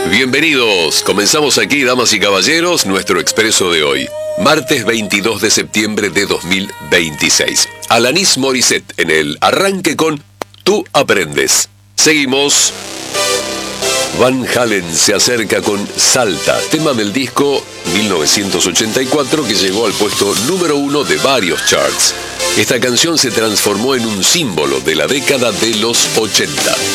Bienvenidos, comenzamos aquí, damas y caballeros, nuestro expreso de hoy, martes 22 de septiembre de 2026. Alanis Morissette en el arranque con Tú aprendes. Seguimos. Van Halen se acerca con Salta, tema del disco 1984 que llegó al puesto número 1 de varios charts. Esta canción se transformó en un símbolo de la década de los 80.